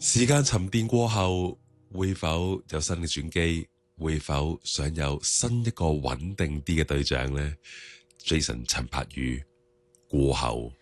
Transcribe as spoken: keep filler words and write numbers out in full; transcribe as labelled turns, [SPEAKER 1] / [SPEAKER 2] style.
[SPEAKER 1] 時間沉澱過後，會否有新嘅轉機？會否想有新一個穩定啲嘅對象呢？ Jason 陳柏宇過後。